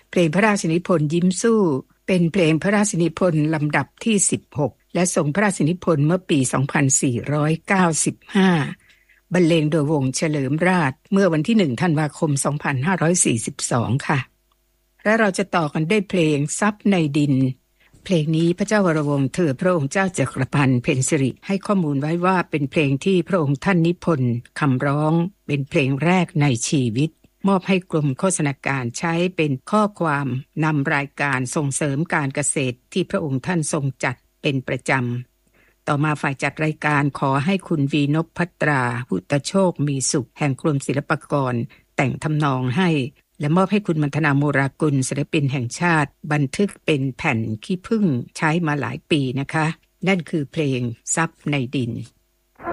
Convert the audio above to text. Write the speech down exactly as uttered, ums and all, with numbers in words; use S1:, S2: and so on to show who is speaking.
S1: เพลงพระราชนิพนธ์ยิ้มสู้เป็นเพลงพระราชนิพนธ์ลำดับที่สิบหกและทรงพระราชนิพนธ์เมื่อปีสองพันสี่ร้อยเก้าสิบห้าบรรเลงโดยวงเฉลิมราชเมื่อวันที่หนึ่งธันวาคมสองพันห้าร้อยสี่สิบสองค่ะและเราจะต่อกันด้วยเพลงทรัพย์ในดินเพลงนี้พระเจ้าวรวงศ์เธอพระองค์เจ้าจักรพันธ์เพ็ญสิริให้ข้อมูลไว้ว่าเป็นเพลงที่พระองค์ท่านนิพนธ์คำร้องเป็นเพลงแรกในชีวิตมอบให้กรมโฆษณาการใช้เป็นข้อความนำรายการส่งเสริมการเกษตรที่พระองค์ท่านทรงจัดเป็นประจำต่อมาฝ่ายจัดรายการขอให้คุณวีนพภัตราหุตโชคมีสุขแห่งกรมศิลปากรแต่งทำนองให้และมอบให้คุณมัณฑนาโมรากุลศิลปินแห่งชาติบันทึกเป็นแผ่นขี้ผึ้งใช้มาหลายปีนะคะนั่นคือเพลงทรัพย์ในดิน